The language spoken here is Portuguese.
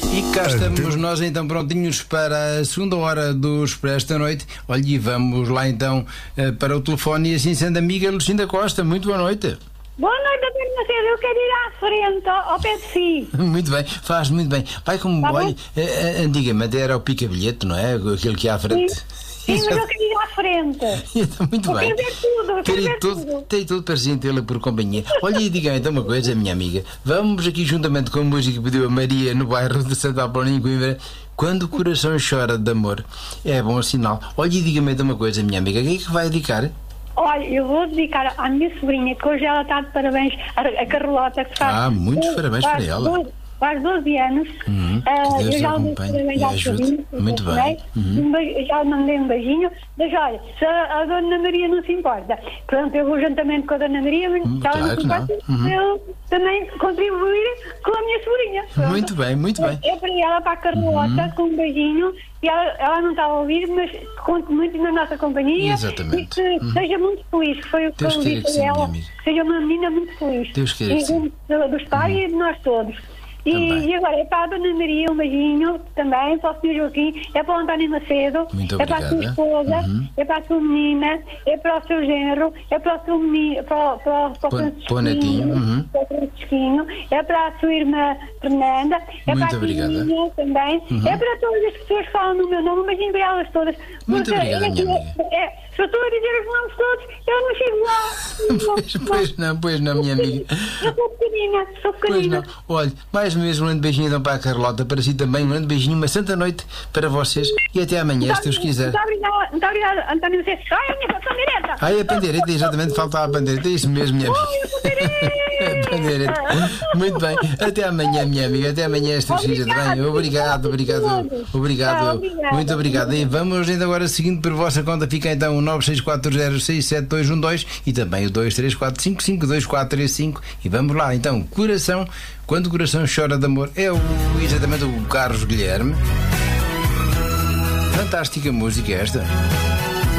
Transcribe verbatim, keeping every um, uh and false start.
E cá estamos nós então prontinhos para a segunda hora do Expresso da Noite. Olha, e vamos lá então para o telefone. E assim sendo, amiga Lucinda Costa, muito boa noite. Boa noite, António Macedo. Eu quero ir à frente, ao, ao pé de si. Muito bem, faz muito bem. Vai como, tá, olha, antigamente era o pica-bilhete, não é? Aquele que ia à frente. Sim. Sim, mas eu quero ir à frente. Muito eu bem. Quero ver tudo, eu quero ver tudo, tudo. Tem tudo para se tê-la por companhia. Olha, e diga-me então uma coisa, minha amiga. Vamos aqui juntamente com a música que pediu a Maria no bairro de Santa Apolónia, em Coimbra. Quando o coração chora de amor, é bom sinal. Olha, e diga-me então uma coisa, minha amiga. Quem é que vai dedicar? Olha, eu vou dedicar à minha sobrinha, que hoje ela está de parabéns, a, a Carlota, que faz... Ah, muitos faz, parabéns faz, para ela. Faz, faz doze anos. Uhum, uh, que Deus eu já a lhe dei acompanhe parabéns e à ajude. sobrinha. Muito bem. Uhum. Um beijo, já lhe mandei um beijinho. Mas olha, se a, a Dona Maria não se importa, pronto, eu vou juntamente com a Dona Maria, mas Hum, se ela claro não se que não. importa, Uhum. eu também contribuir com a minha sobrinha. Pronto. Muito bem, muito bem. É para ela, para a Carlota, Uhum. com um beijinho. E ela, ela não está a ouvir, mas conto muito na nossa companhia. Exatamente. E que Uhum. seja muito feliz, que foi o que Deus eu queira disse que sim, a ela. minha amiga. Seja uma menina muito feliz. Deus queira que E sim. dos pais Uhum. e de nós todos. E, Também. e agora é para a Dona Maria um beijinho também, para o senhor Joaquim, é para o António Macedo, Muito é para a sua obrigada. esposa, Uhum. é para a sua menina, é para o seu genro, é para o seu menino, para, o- para, o- para o Para- Francisquinho, para o netinho, uhum. para o Francisquinho, é para a sua irmã Fernanda, é Muito para a obrigada. Tininha também, Uhum. é para todas as pessoas que falam no meu nome, um beijinho para elas todas. Muito Porque obrigada, é, minha que- amiga. é, se eu estou a dizer os nomes todos, eu não chego lá. Pois, pois não, pois não, minha amiga. Eu sou pequenina, sou Pois pequenina. não. Olha, mais uma vez um grande beijinho então para a Carlota, para si também, um grande beijinho, uma santa noite para vocês e até amanhã, se Deus quiser. Muito obrigada, muito obrigada, António Macedo. Ai, a minha canção direta. Ai, a pandeireta, exatamente, faltava a pandeireta, é isso mesmo, minha amiga. A pandeireta. Muito bem, até amanhã, minha amiga, até amanhã, esta filha de bem. Obrigado, obrigado, obrigado, muito obrigado. E vamos ainda agora seguindo por vossa conta, fica então o nove seis quatro zero seis sete dois um dois e também o dois três quatro cinco cinco dois quatro três cinco e vamos lá, então, coração, quando o coração chora de amor, é o, exatamente o Carlos Guilherme. Fantástica música esta.